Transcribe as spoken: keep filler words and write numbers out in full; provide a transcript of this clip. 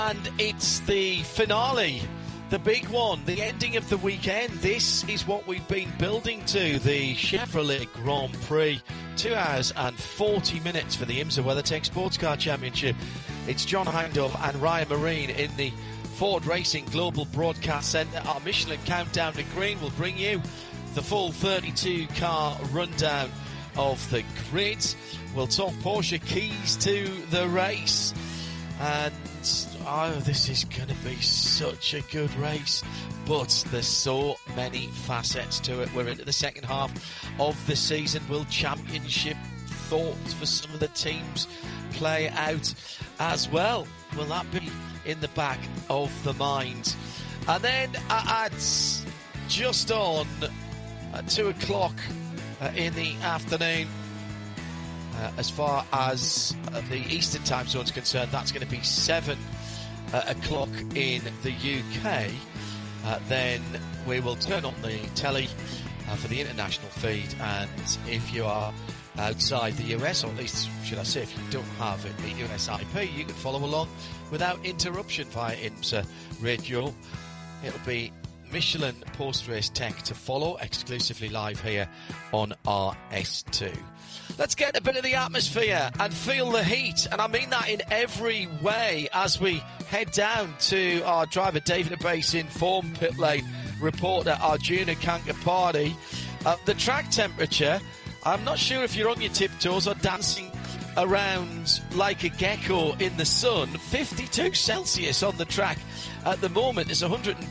And it's the finale, the big one, the ending of the weekend. This is what we've been building to, the Chevrolet Grand Prix. Two hours and forty minutes for the IMSA WeatherTech Sports Car Championship. It's John Hindhaugh and Ryan Marine in the Ford Racing Global Broadcast Centre. Our Michelin Countdown to Green will bring you the full thirty-two car rundown of the grid. We'll talk Porsche keys to the race. And oh, this is going to be such a good race, but there's so many facets to it. We're into the second half of the season. Will championship thoughts for some of the teams play out as well? Will that be in the back of the mind? And then at just on at two o'clock uh, in the afternoon, Uh, as far as uh, the Eastern time zone is concerned, that's going to be seven uh, o'clock in the U K. Uh, then we will turn on the telly uh, for the international feed, and if you are outside the U S, or at least should I say if you don't have a U S I P, you can follow along without interruption via IMSA Radio. It'll be Michelin post-race tech to follow exclusively live here on R S two. Let's get a bit of the atmosphere and feel the heat, and I mean that in every way, as we head down to our driver David Abase in form pit lane, reporter Arjuna Kankapati. Uh, the track temperature, I'm not sure if you're on your tiptoes or dancing around like a gecko in the sun. fifty-two Celsius on the track at the moment. It's one hundred